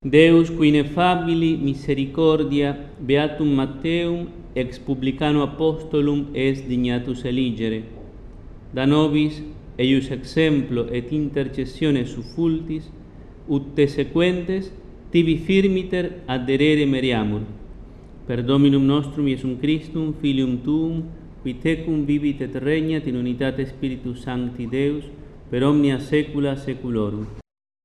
Deus qui ineffabili misericordia beatum Matteum ex publicano apostolum est dignatus eligere. Da nobis eius exemplo et intercessione suffultis, ut te sequentes tibi firmiter adderere meriamur. Per Dominum nostrum Iesum Christum, Filium Tuum, qui tecum vivit et regnat in unitate Spiritus Sancti Deus, per omnia saecula saeculorum.